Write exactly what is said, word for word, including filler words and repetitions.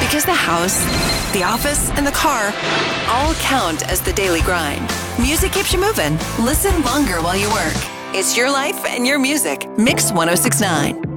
Because the house, the office, and the car all count as the daily grind. Music keeps you moving. Listen longer while you work. It's your life and your music. Mix one oh six point nine.